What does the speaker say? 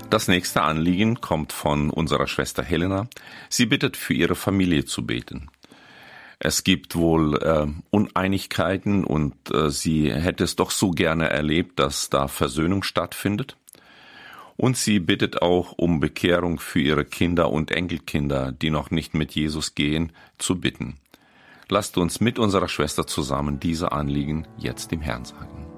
Das nächste Anliegen kommt von unserer Schwester Helena. Sie bittet, für ihre Familie zu beten. Es gibt wohl Uneinigkeiten und sie hätte es doch so gerne erlebt, dass da Versöhnung stattfindet. Und sie bittet auch um Bekehrung für ihre Kinder und Enkelkinder, die noch nicht mit Jesus gehen, zu bitten. Lasst uns mit unserer Schwester zusammen diese Anliegen jetzt dem Herrn sagen.